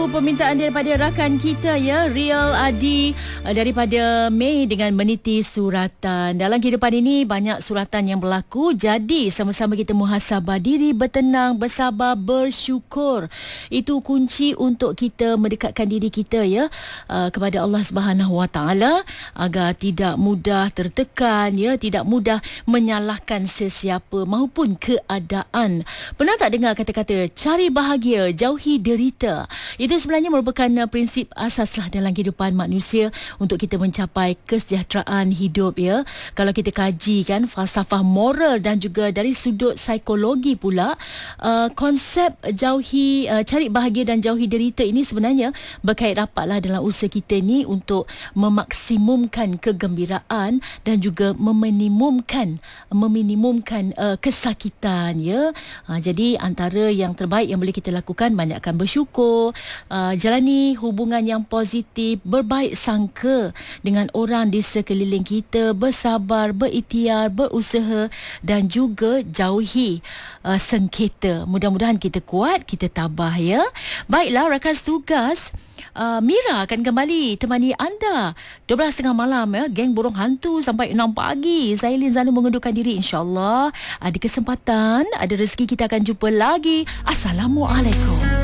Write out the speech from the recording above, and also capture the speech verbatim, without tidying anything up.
lagu permintaan daripada rakan kita ya, Real Adi daripada Mei dengan Meniti Suratan. Dalam kehidupan ini banyak suratan yang berlaku, jadi sama-sama kita muhasabah diri, bertenang, bersabar, bersyukur. Itu kunci untuk kita mendekatkan diri kita ya uh, kepada Allah Subhanahu Wa Taala agar tidak mudah tertekan ya, tidak mudah menyalahkan sesiapa maupun keadaan. Pernah tak dengar kata-kata cari bahagia, jauhi derita? Itu sebenarnya merupakan uh, prinsip asaslah dalam kehidupan manusia untuk kita mencapai kesejahteraan hidup ya. Kalau kita kaji kan falsafah moral dan juga dari sudut psikologi pula, uh, konsep jauhi uh, cari bahagia dan jauhi derita ini sebenarnya berkait rapatlah dalam usaha kita ni untuk memaksimumkan kegembiraan dan juga meminimumkan meminimumkan uh, kesakitan ya. Uh, jadi antara yang terbaik yang boleh kita lakukan, banyakkan bersyukur, uh, jalani hubungan yang positif, berbaik sangka dengan orang di sekeliling kita, bersabar, berikhtiar, berusaha dan juga jauhi uh, sengketa. Mudah-mudahan kita kuat, kita tabah ya. Baiklah rakan tugas, Uh, Mira akan kembali temani anda dua belas tiga puluh malam ya, geng burung hantu sampai enam pagi. Saya Linzana mengundurkan diri, insyaAllah ada kesempatan, ada rezeki kita akan jumpa lagi. Assalamualaikum.